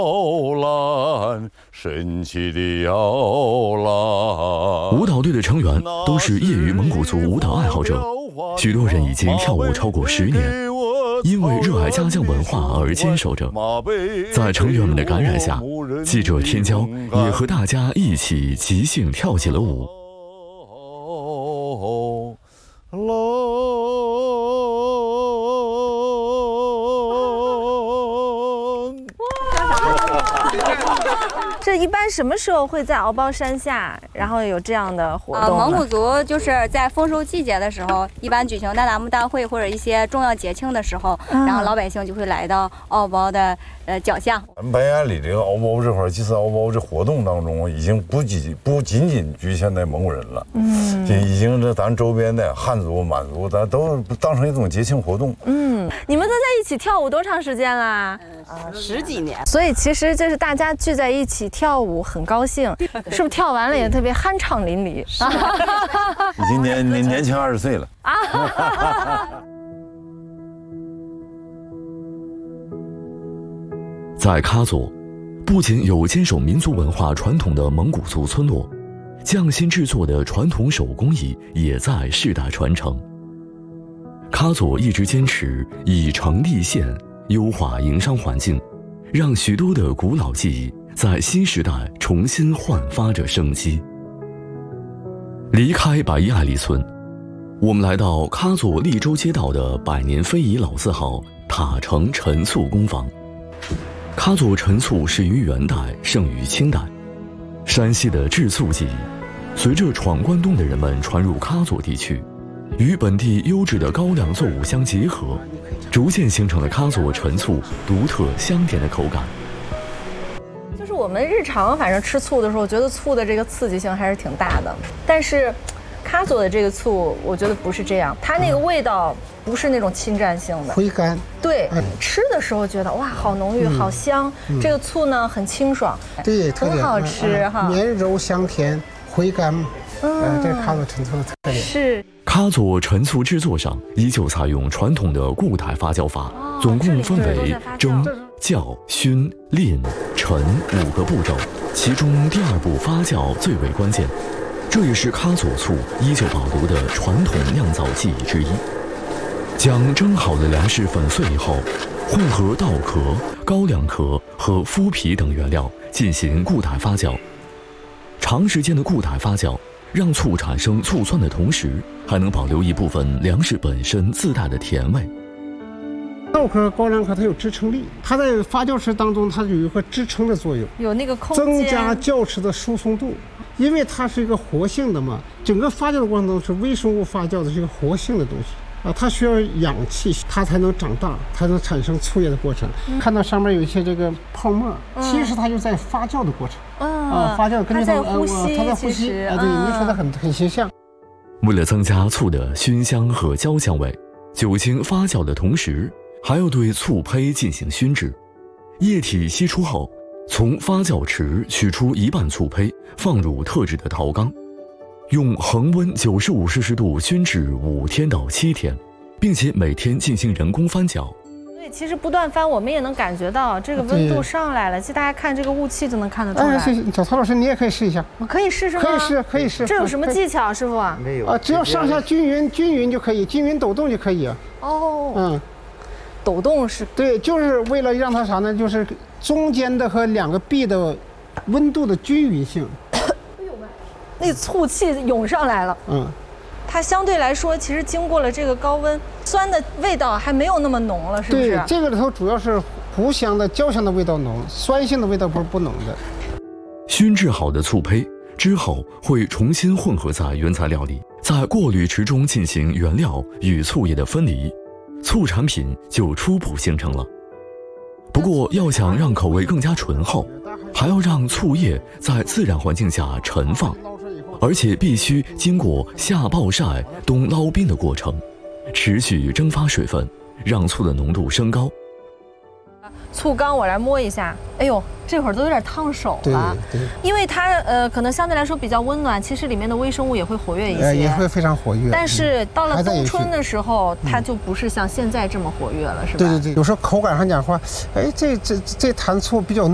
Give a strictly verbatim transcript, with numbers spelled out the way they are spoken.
神奇的摇篮。 舞蹈队的成员都是业余蒙古族舞蹈爱好者，许多人已经跳舞超过十年，因为热爱家乡文化而坚守着。在成员们的感染下，记者天骄也和大家一起即兴跳起了舞。 这一般什么时候会在敖包山下，然后有这样的活动？ 呃，蒙古族就是在丰收季节的时候，一般举行大达木大会或者一些重要节庆的时候，嗯、然后老百姓就会来到敖包的呃脚下。 咱们白崖里这个敖包这块祭祀敖包这活动当中，已经不仅不仅仅局限在蒙古人了，嗯，已经这咱周边的汉族、满族，咱都当成一种节庆活动。 嗯，你们都在一起跳舞多长时间啦？ 啊，十几年。 所以其实就是大家聚在一起跳舞，很高兴，是不是？跳完了也特别酣畅淋漓。 已经年年年轻二十岁了。 在喀左，不仅有坚守民族文化传统的蒙古族村落，匠心制作的传统手工艺也在世代传承。喀左一直坚持以城立县，优化营商环境，让许多的古老技艺在新时代重新焕发着生机。离开白衣艾丽村，我们来到喀左利州街道的百年非遗老字号塔城陈醋工坊。喀左陈醋始于元代，盛于清代。山西的制醋技艺，随着闯关东的人们传入喀左地区，与本地优质的高粱作物相结合，逐渐形成了喀左陈醋独特香甜的口感。 就是我们日常反正吃醋的时候，觉得醋的这个刺激性还是挺大的，但是喀左的这个醋，我觉得不是这样，它那个味道不是那种侵占性的， 回甘。 对，嗯、吃的时候觉得哇，好浓郁，嗯、好香。嗯、这个醋呢很清爽， 对， 很好吃哈， 绵柔香甜，回甘。嗯，呃，这是喀左陈醋的特点。 是。 喀左陈醋制作上依旧采用传统的固态发酵法，哦、总共分为蒸、酵、熏、淋、陈五个步骤，其中第二步发酵最为关键，这也是喀左醋依旧保留的传统酿造技艺之一。将蒸好的粮食粉碎以后，混合稻壳、高粱壳和麸皮等原料进行固态发酵。长时间的固态发酵，让醋产生醋酸的同时，还能保留一部分粮食本身自带的甜味。 稻壳、高粱壳它有支撑力，它在发酵时当中它有一个支撑的作用， 有那个空间， 增加酵池的输送度。因为它是一个活性的嘛，整个发酵的过程中是微生物发酵的，是一个活性的东西啊，它需要氧气，它才能长大，才能产生醋液的过程。嗯、看到上面有一些这个泡沫，嗯、其实它就在发酵的过程。嗯、啊，发酵根据它它在呼吸， 呃、它在呼吸。啊，对，你说的很很形象。 为了增加醋的熏香和焦香味，酒精发酵的同时，还要对醋胚进行熏制。液体析出后，从发酵池取出一半醋胚，放入特制的陶缸，用恒温九十五摄氏度熏制五天到七天，并且每天进行人工翻搅。 对，其实不断翻，我们也能感觉到这个温度上来了。其实大家看这个雾气就能看得出来。 哎，小曹老师，你也可以试一下。 我可以试试吗？ 可以试，可以试。 这有什么技巧，师傅？ 没有啊，只要上下均匀，均匀就可以，均匀抖动就可以。 哦， 嗯， 抖动是对，就是为了让它啥呢？就是中间的和两个壁的温度的均匀性。哎呦妈，那醋气涌上来了。嗯。它相对来说，其实经过了这个高温，酸的味道还没有那么浓了，是不是？ 对，这个里头主要是糊香的、焦香的味道浓，酸性的味道不是不浓的。 熏制好的醋胚之后会重新混合在原材料里，在过滤池中进行原料与醋液的分离，醋产品就初步形成了。不过，要想让口味更加醇厚，还要让醋液在自然环境下陈放。而且必须经过夏暴晒、冬捞冰的过程，持续蒸发水分，让醋的浓度升高。 醋缸我来摸一下，哎呦，这会儿都有点烫手了。对对，因为它呃可能相对来说比较温暖，其实里面的微生物也会活跃一些， 呃、也会非常活跃。 但是到了冬春的时候，它就不是像现在这么活跃了，是吧？ 对对对，有时候口感上讲话，哎，这这这坛醋比较